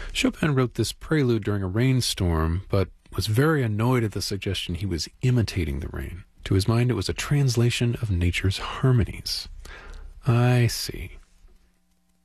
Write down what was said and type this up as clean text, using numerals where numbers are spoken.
Chopin wrote this prelude during a rainstorm, but was very annoyed at the suggestion he was imitating the rain. To his mind, it was a translation of nature's harmonies. I see.